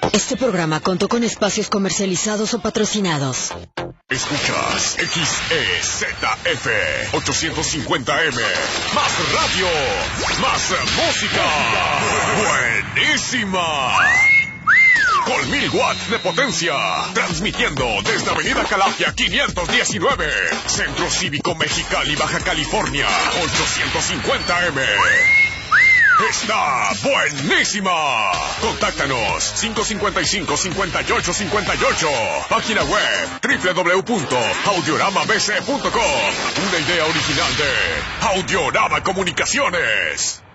Este programa contó con espacios comercializados o patrocinados. Escuchas XEZF 850M. Más radio, más música. Buenísima. Con 1000 watts de potencia. Transmitiendo desde Avenida Calafia 519. Centro Cívico Mexicali, Baja California. 850M. ¡Está buenísima! Contáctanos 555-5858. Página web www.audioramabc.com. Una idea original de Audiorama Comunicaciones.